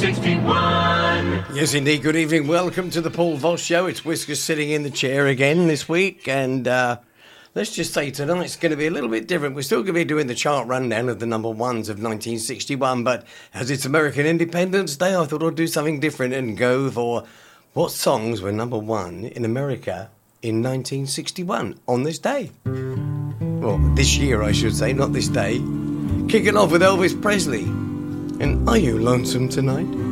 1961. Yes, indeed. Good evening. Welcome to the Paul Voss Show. It's Whiskers sitting in the chair again this week. And let's just say tonight's going to be a little bit different. We're still going to be doing the chart rundown of the number ones of 1961. But as it's American Independence Day, I thought I'd do something different and go for what songs were number one in America in 1961 on this day. Well, this year, I should say, not this day. Kicking off with Elvis Presley. And Are You Lonesome Tonight?